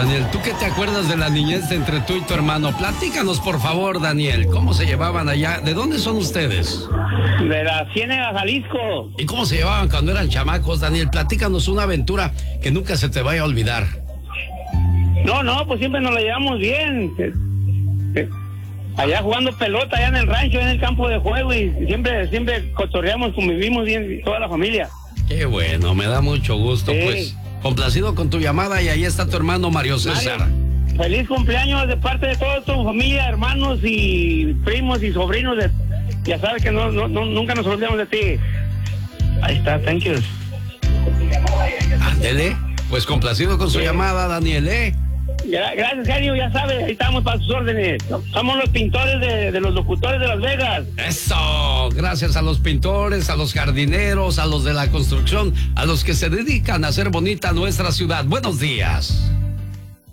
Daniel. ¿Tú qué te acuerdas de la niñez entre tú y tu hermano? Platícanos, por favor, Daniel. ¿Cómo se llevaban allá? ¿De dónde son ustedes? De la Ciénega, Jalisco. ¿Y cómo se llevaban cuando eran chamacos, Daniel? Platícanos una aventura que nunca se te vaya a olvidar. No, pues siempre nos la llevamos bien. Allá jugando pelota, allá en el rancho, en el campo de juego, y siempre cotorreamos, convivimos bien, toda la familia. Qué bueno, me da mucho gusto, sí. Pues. Complacido con tu llamada y ahí está tu hermano Mario César. Mario, feliz cumpleaños de parte de toda tu familia, hermanos y primos y sobrinos. Ya sabes que nunca nos olvidamos de ti. Ahí está, thank you. Ándele, pues complacido con su llamada, Daniel, ¿eh? Gracias, genio, ya sabes, ahí estamos para sus órdenes. Somos los pintores de los locutores de Las Vegas. Eso, gracias a los pintores, a los jardineros, a los de la construcción, a los que se dedican a hacer bonita nuestra ciudad. Buenos días.